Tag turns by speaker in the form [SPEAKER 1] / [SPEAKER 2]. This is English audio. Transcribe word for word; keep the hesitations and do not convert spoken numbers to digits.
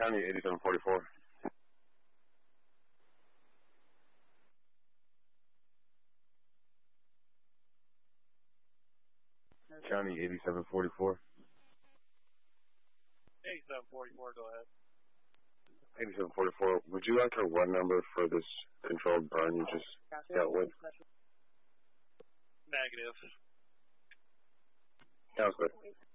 [SPEAKER 1] County eighty-seven forty-four. County eighty-seven forty-four.
[SPEAKER 2] eighty-seven forty-four, go ahead.
[SPEAKER 1] eighty-seven forty-four. Would you like a run number for this controlled burn you just dealt with?
[SPEAKER 2] Negative.
[SPEAKER 1] Sounds good.